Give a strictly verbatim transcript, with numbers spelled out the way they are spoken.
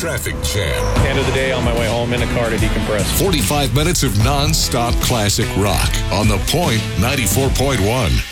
traffic jam. End of the day, on my way home in the car to decompress. forty-five minutes of non-stop classic rock on The Point ninety-four point one.